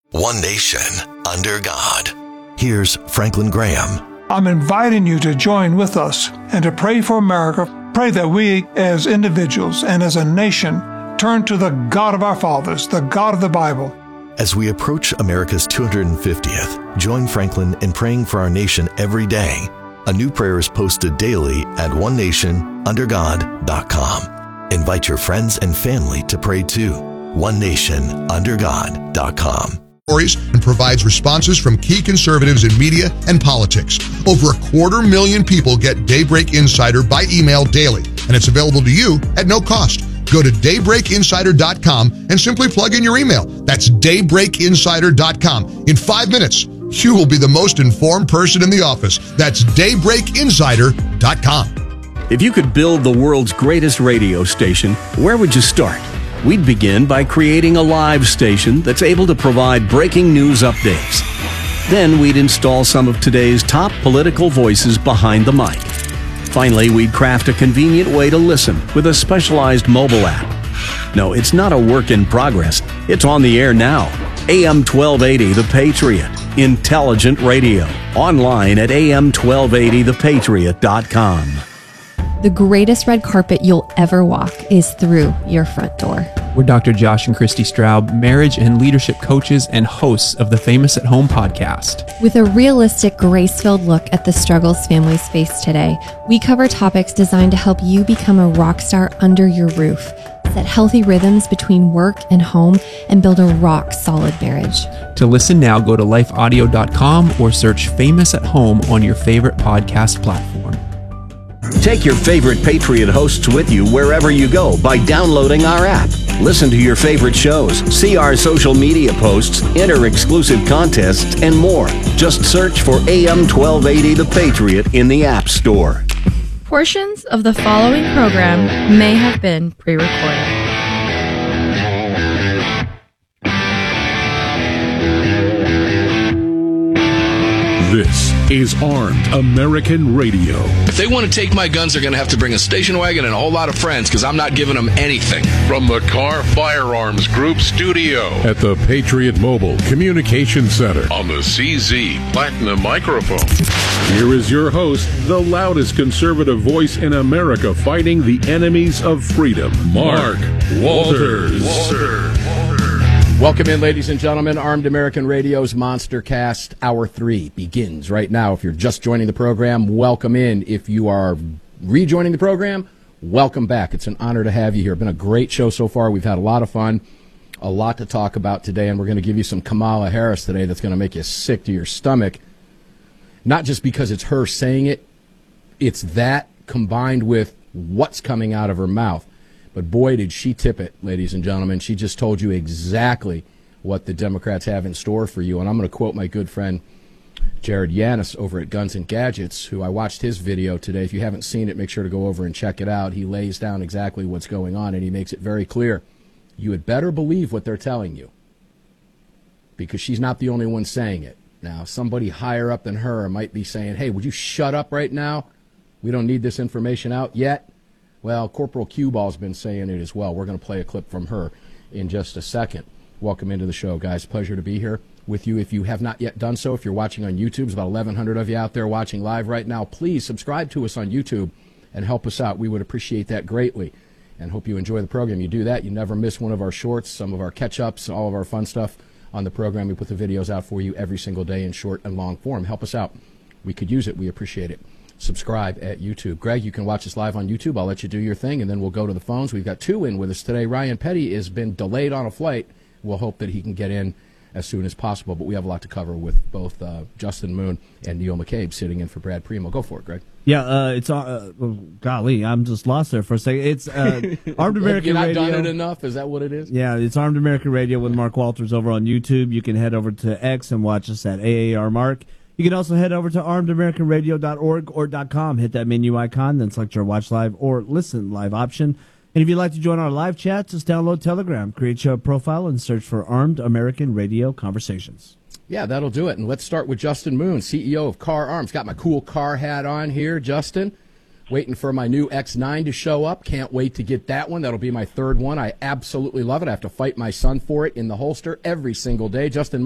One nation, under God. Here's Franklin Graham. I'm inviting you to join with us and to pray for America. Pray that we, as individuals and as a nation, turn to the God of our fathers, the God of the Bible. As we approach America's 250th, join Franklin in praying for our nation every day. A new prayer is posted daily at onenationundergod.com. Invite your friends and family to pray too. onenationundergod.com. And provides responses from key conservatives in media and politics. Over 250,000 people get Daybreak Insider by email daily, and it's available to you at no cost. Go to daybreakinsider.com and simply plug in your email. That's daybreakinsider.com. In 5 minutes, you will be the most informed person in the office. That's daybreakinsider.com. If you could build the world's greatest radio station, where would you start? We'd begin by creating a live station that's able to provide breaking news updates. Then we'd install some of today's top political voices behind the mic. Finally, we'd craft a convenient way to listen with a specialized mobile app. No, it's not a work in progress. It's on the air now. AM 1280 The Patriot. Intelligent radio. Online at am1280thepatriot.com. The greatest red carpet you'll ever walk is through your front door. We're Dr. Josh and Christy Straub, marriage and leadership coaches and hosts of the Famous at Home podcast. With a realistic, grace-filled look at the struggles families face today, we cover topics designed to help you become a rock star under your roof, set healthy rhythms between work and home, and build a rock-solid marriage. To listen now, go to lifeaudio.com or search Famous at Home on your favorite podcast platform. Take your favorite Patriot hosts with you wherever you go by downloading our app. Listen to your favorite shows, see our social media posts, enter exclusive contests, and more. Just search for AM 1280 The Patriot in the App Store. Portions of the following program may have been pre-recorded. This is Armed American Radio. If they want to take my guns, they're going to have to bring a station wagon and a whole lot of friends, because I'm not giving them anything. From the Car Firearms Group studio at the Patriot Mobile Communication Center on the CZ Platinum microphone. Here is your host, the loudest conservative voice in America fighting the enemies of freedom, Mark Walters. Welcome in, ladies and gentlemen. Armed American Radio's Monster Cast Hour 3 begins right now. If you're just joining the program, welcome in. If you are rejoining the program, welcome back. It's an honor to have you here. Been a great show so far. We've had a lot of fun, a lot to talk about today, and we're going to give you some Kamala Harris today that's going to make you sick to your stomach. Not just because it's her saying it, it's that combined with what's coming out of her mouth. But boy, did she tip it, ladies and gentlemen. She just told you exactly what the Democrats have in store for you. And I'm going to quote my good friend Jared Yanis over at Guns and Gadgets, who I watched his video today. If you haven't seen it, make sure to go over and check it out. He lays down exactly what's going on, and he makes it very clear. You had better believe what they're telling you, because she's not the only one saying it. Now, somebody higher up than her might be saying, hey, would you shut up right now? We don't need this information out yet. Well, Corporal Q-Ball's been saying it as well. We're going to play a clip from her in just a second. Welcome into the show, guys. Pleasure to be here with you. If you have not yet done so, if you're watching on YouTube, there's about 1,100 of you out there watching live right now. Please subscribe to us on YouTube and help us out. We would appreciate that greatly and hope you enjoy the program. You do that, you never miss one of our shorts, some of our catch-ups, all of our fun stuff on the program. We put the videos out for you every single day in short and long form. Help us out. We could use it. We appreciate it. Subscribe at YouTube. Greg, you can watch us live on YouTube. I'll let you do your thing, and then we'll go to the phones. We've got two in with us today. Ryan Petty has been delayed on a flight. We'll hope that he can get in as soon as possible, but we have a lot to cover with both Justin Moon and Neil McCabe sitting in for Brad Primo. Go for it, Greg. Yeah, it's golly, I'm just lost there for a second. It's Armed American Radio. Have you not done it enough? Is that what it is? Yeah, it's Armed American Radio with Mark Walters over on YouTube. You can head over to X and watch us at AAR Mark. You can also head over to armedamericanradio.org or .com. Hit that menu icon, then select your watch live or listen live option. And if you'd like to join our live chat, just download Telegram, create your profile, and search for Armed American Radio Conversations. Yeah, that'll do it. And let's start with Justin Moon, CEO of Car Arms. Got my cool car hat on here, Justin. Waiting for my new X9 to show up. Can't wait to get that one. That'll be my third one. I absolutely love it. I have to fight my son for it in the holster every single day. Justin